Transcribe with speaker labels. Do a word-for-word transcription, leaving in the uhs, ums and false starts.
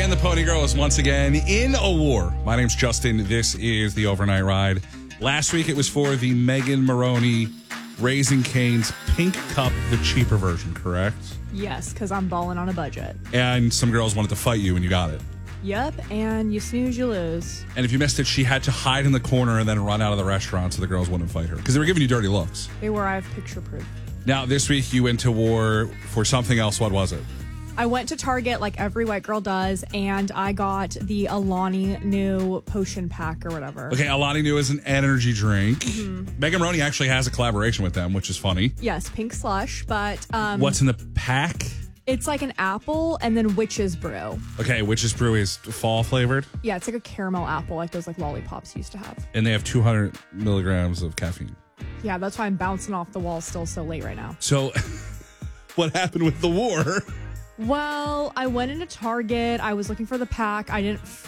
Speaker 1: and the Pony Girls once again in a war. My name's Justin. This is the Overnight Ride. Last week it was for the Megan Maroney Raising Cane's Pink Cup, the cheaper version, correct?
Speaker 2: Yes, because I'm balling on a budget.
Speaker 1: And some girls wanted to fight you and you got it.
Speaker 2: Yep, and you snooze, you lose.
Speaker 1: And if you missed it, she had to hide in the corner and then run out of the restaurant so the girls wouldn't fight her because they were giving you dirty looks.
Speaker 2: They were, I have picture proof.
Speaker 1: Now, this week you went to war for something else. What was it?
Speaker 2: I went to Target like every white girl does, and I got the Alani Nu potion pack or whatever.
Speaker 1: Okay, Alani Nu is an energy drink. Mm-hmm. Megan Maroney actually has a collaboration with them, which is funny.
Speaker 2: Yes, pink slush, but... Um,
Speaker 1: What's in the pack?
Speaker 2: It's like an apple and then witch's brew.
Speaker 1: Okay, witch's brew is fall flavored?
Speaker 2: Yeah, it's like a caramel apple, like those like lollipops used to have.
Speaker 1: And they have two hundred milligrams of caffeine.
Speaker 2: Yeah, that's why I'm bouncing off the wall still so late right now.
Speaker 1: So, what happened with the war?
Speaker 2: Well, I went into Target. I was looking for the pack. I didn't